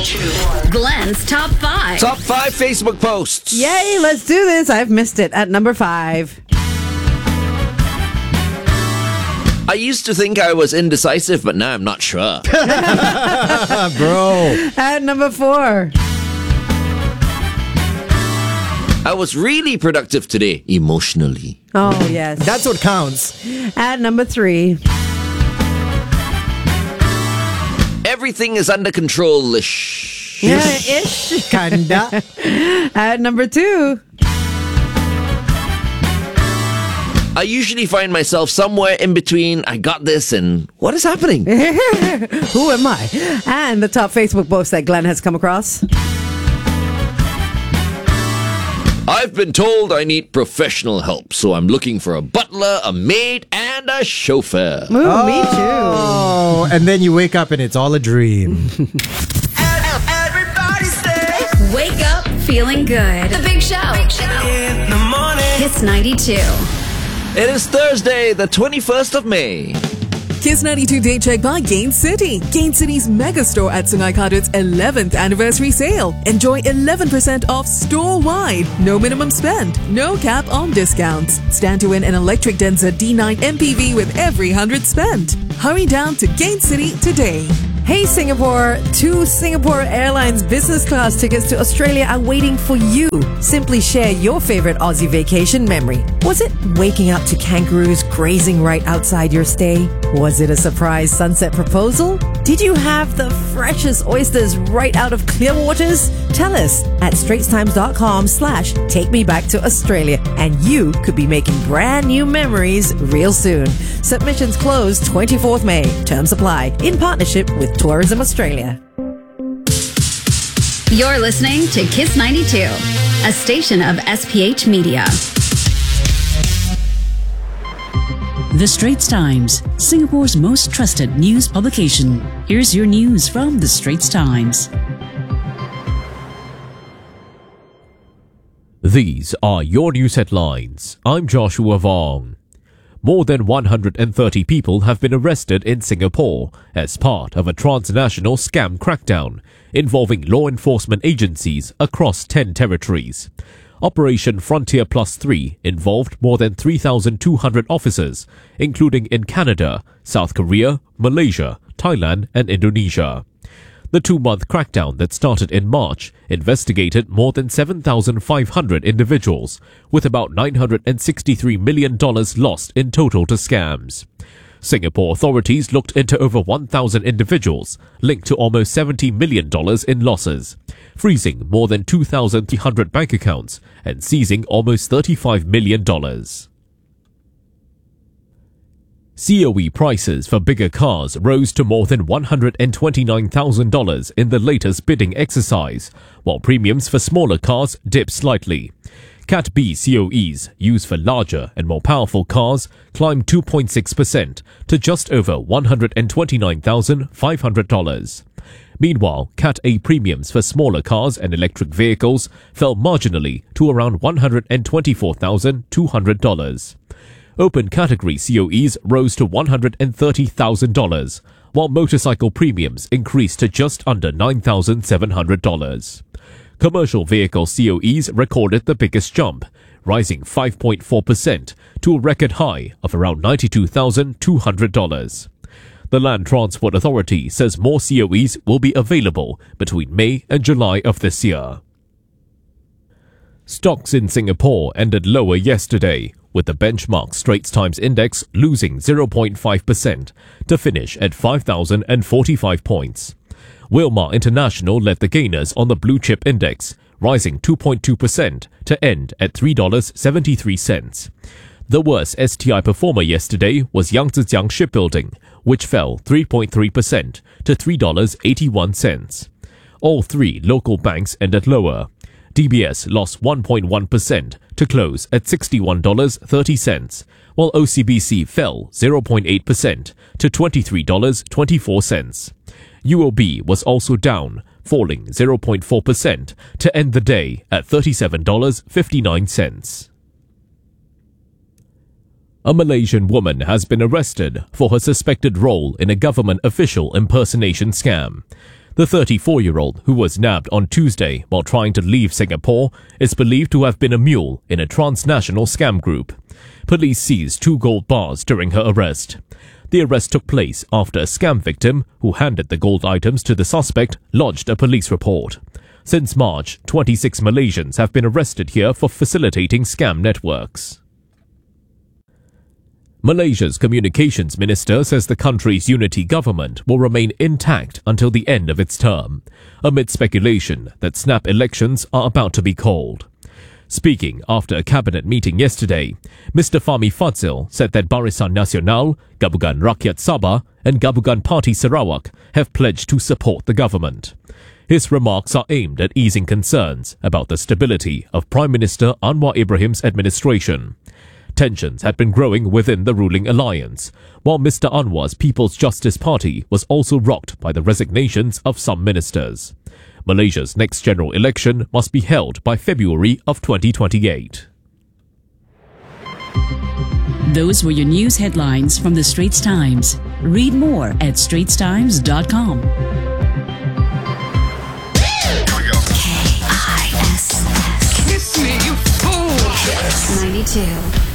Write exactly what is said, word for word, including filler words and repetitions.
Glenn's Top five. Top five Facebook posts. Yay, let's do this. I've missed it at number five. I used to think I was indecisive, but now I'm not sure. Bro. At number four. I was really productive today, emotionally. Oh, yes. That's what counts. At number three. Everything is under control-ish. Yeah, ish. Kinda. At number two. I usually find myself somewhere in between I got this and what is happening? Who am I? And the top Facebook post that Glenn has come across. I've been told I need professional help, so I'm looking for a butler, a maid, and a chauffeur. Ooh, oh, me too. Oh, and then you wake up and it's all a dream. Everybody say, wake up feeling good. The Big Show. Big Show. In the morning. Kiss ninety-two. It is Thursday, the twenty-first of May. Kiss ninety-two Day Check by Gain City. Gain City's mega store at Sungai Kadut's eleventh anniversary sale. Enjoy eleven percent off store-wide. No minimum spend. No cap on discounts. Stand to win an electric Denza D nine M P V with every one hundred spent. Hurry down to Gain City today. Hey Singapore, two Singapore Airlines business class tickets to Australia are waiting for you. Simply share your favorite Aussie vacation memory. Was it waking up to kangaroos grazing right outside your stay? Was it a surprise sunset proposal? Did you have the freshest oysters right out of Clearwaters? Tell us at straitstimes.com slash take me back to Australia and you could be making brand new memories real soon. Submissions close twenty-fourth May. Terms apply in partnership with Tourism Australia. You're listening to Kiss ninety-two, a station of S P H Media. The Straits Times, Singapore's most trusted news publication. Here's your news from The Straits Times. These are your news headlines. I'm Joshua Vong. More than one hundred thirty people have been arrested in Singapore as part of a transnational scam crackdown involving law enforcement agencies across ten territories. Operation Frontier Plus three involved more than three thousand two hundred officers, including in Canada, South Korea, Malaysia, Thailand, and Indonesia. The two-month crackdown that started in March investigated more than seven thousand five hundred individuals, with about nine hundred sixty-three million dollars lost in total to scams. Singapore authorities looked into over one thousand individuals linked to almost seventy million dollars in losses, freezing more than two thousand three hundred bank accounts and seizing almost thirty-five million dollars. C O E prices for bigger cars rose to more than one hundred twenty-nine thousand dollars in the latest bidding exercise, while premiums for smaller cars dipped slightly. Cat B C O Es used for larger and more powerful cars climbed two point six percent to just over one hundred twenty-nine thousand five hundred dollars. Meanwhile, Cat A premiums for smaller cars and electric vehicles fell marginally to around one hundred twenty-four thousand two hundred dollars. Open category C O Es rose to one hundred thirty thousand dollars, while motorcycle premiums increased to just under nine thousand seven hundred dollars. Commercial vehicle C O Es recorded the biggest jump, rising five point four percent to a record high of around ninety-two thousand two hundred dollars. The Land Transport Authority says more C O Es will be available between May and July of this year. Stocks in Singapore ended lower yesterday, with the benchmark Straits Times Index losing zero point five percent to finish at five thousand forty-five points. Wilmar International led the gainers on the Blue Chip Index, rising two point two percent to end at three dollars and seventy-three cents. The worst S T I performer yesterday was Yangzijiang Shipbuilding, which fell three point three percent to three dollars and eighty-one cents. All three local banks ended lower. D B S lost one point one percent to close at sixty-one dollars and thirty cents, while O C B C fell zero point eight percent to twenty-three dollars and twenty-four cents. U O B was also down, falling zero point four percent to end the day at thirty-seven dollars and fifty-nine cents. A Malaysian woman has been arrested for her suspected role in a government official impersonation scam. The thirty-four-year-old, who was nabbed on Tuesday while trying to leave Singapore, is believed to have been a mule in a transnational scam group. Police seized two gold bars during her arrest. The arrest took place after a scam victim, who handed the gold items to the suspect, lodged a police report. Since March, twenty-six Malaysians have been arrested here for facilitating scam networks. Malaysia's communications minister says the country's unity government will remain intact until the end of its term, amid speculation that snap elections are about to be called. Speaking after a cabinet meeting yesterday, Mister Fahmi Fadzil said that Barisan Nasional, Gabungan Rakyat Sabah and Gabungan Parti Sarawak have pledged to support the government. His remarks are aimed at easing concerns about the stability of Prime Minister Anwar Ibrahim's administration. Tensions had been growing within the ruling alliance, while Mister Anwar's People's Justice Party was also rocked by the resignations of some ministers. Malaysia's next general election must be held by February of twenty twenty-eight. Those were your news headlines from the Straits Times. Read more at straits times dot com. K I S S. Kiss me, you fool! ninety-two.